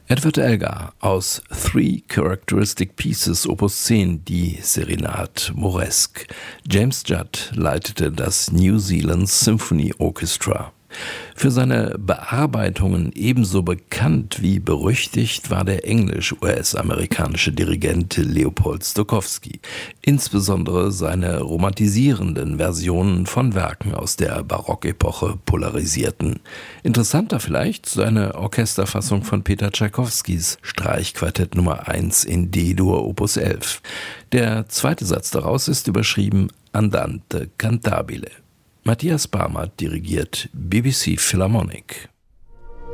Edward Elgar aus Three Characteristic Pieces Opus 10, die Serenade Mauresque. James Judd leitete das New Zealand Symphony Orchestra. Für seine Bearbeitungen ebenso bekannt wie berüchtigt war der englisch-US-amerikanische Dirigent Leopold Stokowski. Insbesondere seine romantisierenden Versionen von Werken aus der Barockepoche polarisierten. Interessanter vielleicht seine Orchesterfassung von Peter Tschaikowskis Streichquartett Nummer 1 in D-Dur Opus 11. Der zweite Satz daraus ist überschrieben Andante cantabile. Matthias Barmert dirigiert BBC Philharmonic.